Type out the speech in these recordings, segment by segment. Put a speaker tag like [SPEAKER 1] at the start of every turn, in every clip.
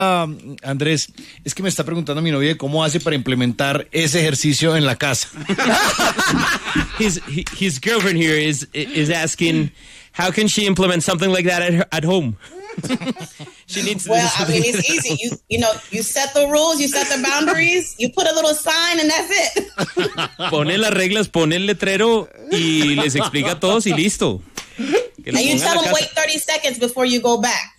[SPEAKER 1] Andrés, es que me está preguntando mi novia cómo hace para implementar ese ejercicio en la casa.
[SPEAKER 2] His girlfriend here is asking, how can she implement something like that at home? She needs to
[SPEAKER 3] it's easy. You set the rules, you set the boundaries, you put a little sign, and that's it.
[SPEAKER 2] Pone las reglas, pone el letrero y les explica a todos y listo.
[SPEAKER 3] And you tell them wait 30 seconds before you go back.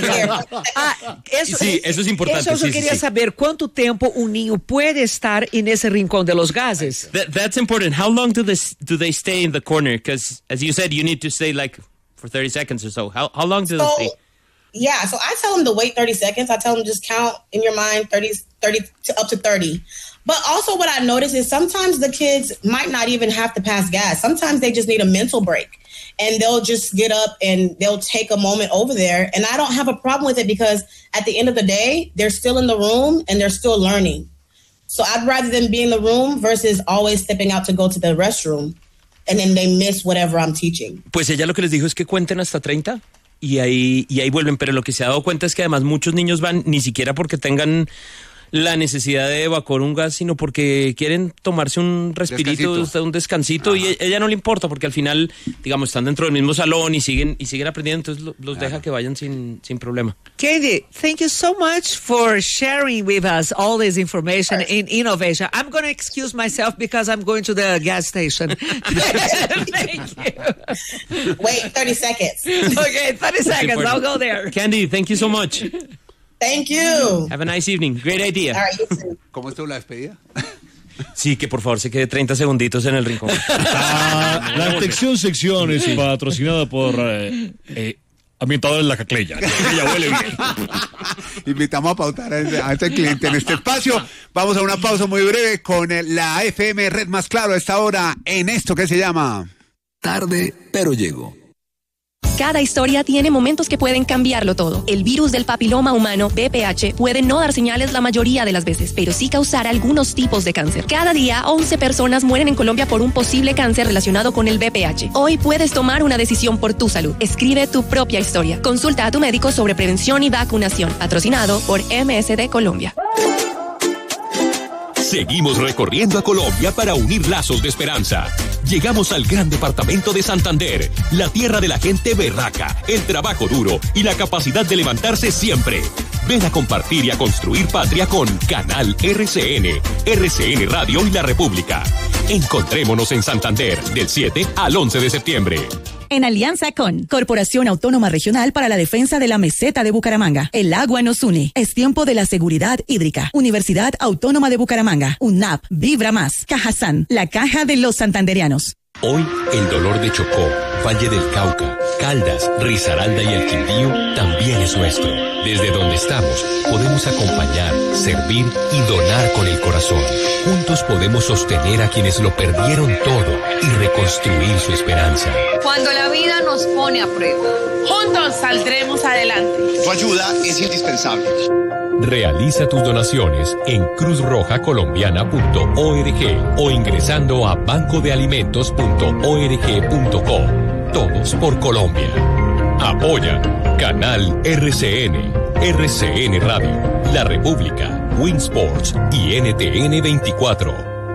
[SPEAKER 2] Eso es importante.
[SPEAKER 4] Eso yo quería saber, ¿cuánto tiempo un niño puede estar en ese rincón de los gases?
[SPEAKER 2] That's important. How long do they stay in the corner? Because as you said, you need to stay like for 30 seconds or so. How long do they stay?
[SPEAKER 3] Yeah, so I tell them to wait 30 seconds. I tell them just count in your mind 30 to up to 30. But also what I notice is sometimes the kids might not even have to pass gas. Sometimes they just need a mental break. And they'll just get up and they'll take a moment over there. And I don't have a problem with it because at the end of the day, they're still in the room and they're still learning. So I'd rather them be in the room versus always stepping out to go to the restroom. And then they miss whatever I'm teaching.
[SPEAKER 2] Pues ella lo que les dijo es que cuenten hasta 30 y ahí vuelven. Pero lo que se ha dado cuenta es que además muchos niños van ni siquiera porque tengan la necesidad de evacuar un gas, sino porque quieren tomarse un respirito, un descansito. Ajá. Y ella no le importa porque al final, digamos, están dentro del mismo salón y siguen aprendiendo, entonces los deja que vayan sin problema.
[SPEAKER 4] Candy, thank you so much for sharing with us all this information in innovation. I'm going to excuse myself because I'm going to the gas station. Thank you.
[SPEAKER 3] Wait 30 seconds.
[SPEAKER 4] Okay, 30 seconds. I'll go there.
[SPEAKER 2] Candy, thank you so much.
[SPEAKER 3] Thank you.
[SPEAKER 2] Have a nice evening. Great idea.
[SPEAKER 3] All right, you too.
[SPEAKER 5] ¿Cómo estuvo la despedida?
[SPEAKER 2] Sí, que por favor se quede 30 segunditos en el rincón.
[SPEAKER 1] La sección es patrocinada por Ambientadores La Cacleya. Ella huele bien.
[SPEAKER 5] Invitamos a pautar a este cliente en este espacio. Vamos a una pausa muy breve con la FM Red Más Claro a esta hora en esto que se llama
[SPEAKER 6] Tarde, pero llego.
[SPEAKER 7] Cada historia tiene momentos que pueden cambiarlo todo. El virus del papiloma humano, VPH, puede no dar señales la mayoría de las veces, pero sí causar algunos tipos de cáncer. Cada día, 11 personas mueren en Colombia por un posible cáncer relacionado con el VPH. Hoy puedes tomar una decisión por tu salud. Escribe tu propia historia. Consulta a tu médico sobre prevención y vacunación. Patrocinado por MSD Colombia.
[SPEAKER 8] Seguimos recorriendo a Colombia para unir lazos de esperanza. Llegamos al gran departamento de Santander, la tierra de la gente berraca, el trabajo duro y la capacidad de levantarse siempre. Ven a compartir y a construir patria con Canal RCN, RCN Radio y La República. Encontrémonos en Santander del 7 al 11 de septiembre.
[SPEAKER 9] En alianza con Corporación Autónoma Regional para la Defensa de la Meseta de Bucaramanga. El agua nos une. Es tiempo de la seguridad hídrica. Universidad Autónoma de Bucaramanga. UNAP. Vibra Más. Cajazán. La caja de los santanderianos.
[SPEAKER 8] Hoy, el dolor de Chocó, Valle del Cauca, Caldas, Risaralda y el Quindío también es nuestro. Desde donde estamos, podemos acompañar, servir y donar con el corazón. Juntos podemos sostener a quienes lo perdieron todo y reconstruir su esperanza.
[SPEAKER 10] Cuando la vida nos pone a prueba, juntos saldremos adelante.
[SPEAKER 11] Tu ayuda es indispensable.
[SPEAKER 8] Realiza tus donaciones en cruzrojacolombiana.org o ingresando a bancodealimentos.org.co. Todos por Colombia. Apoya Canal RCN, RCN Radio, La República, Winsports y NTN 24.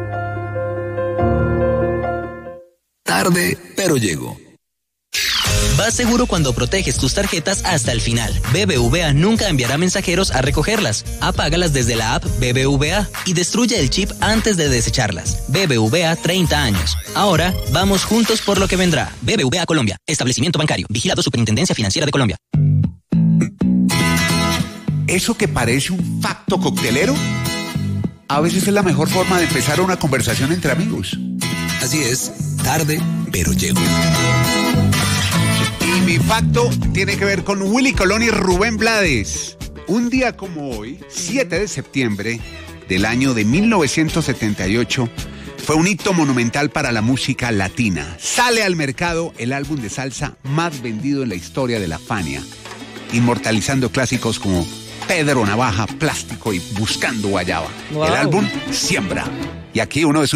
[SPEAKER 6] Tarde, pero llego.
[SPEAKER 12] Vas seguro cuando proteges tus tarjetas hasta el final. BBVA nunca enviará mensajeros a recogerlas. Apágalas desde la app BBVA y destruye el chip antes de desecharlas. BBVA 30 años. Ahora, vamos juntos por lo que vendrá. BBVA Colombia. Establecimiento bancario. Vigilado Superintendencia Financiera de Colombia.
[SPEAKER 5] ¿Eso que parece un facto coctelero? A veces es la mejor forma de empezar una conversación entre amigos.
[SPEAKER 6] Así es. Tarde, pero llego.
[SPEAKER 5] Y mi facto tiene que ver con Willy Colón y Rubén Blades. Un día como hoy, 7 de septiembre del año de 1978, fue un hito monumental para la música latina. Sale al mercado el álbum de salsa más vendido en la historia de la Fania, inmortalizando clásicos como Pedro Navaja, Plástico y Buscando Guayaba. Wow. El álbum Siembra. Y aquí uno de sus